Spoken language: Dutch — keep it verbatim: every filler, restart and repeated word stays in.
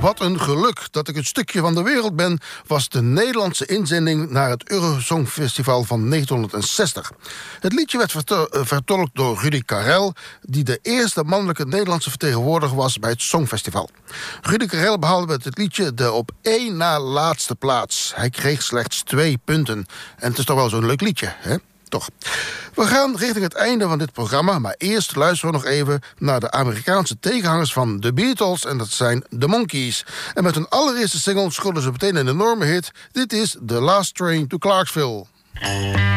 Wat een geluk dat ik het stukje van de wereld ben, was de Nederlandse inzending naar het Eurosongfestival van negentien zestig. Het liedje werd vertol- vertolkt door Rudy Karel, die de eerste mannelijke Nederlandse vertegenwoordiger was bij het Songfestival. Rudy Karel behaalde met het liedje de op één na laatste plaats. Hij kreeg slechts twee punten. En het is toch wel zo'n leuk liedje, hè? Toch. We gaan richting het einde van dit programma, maar eerst luisteren we nog even naar de Amerikaanse tegenhangers van The Beatles, en dat zijn The Monkees. En met hun allereerste single schoten ze meteen een enorme hit. Dit is The Last Train to Clarksville.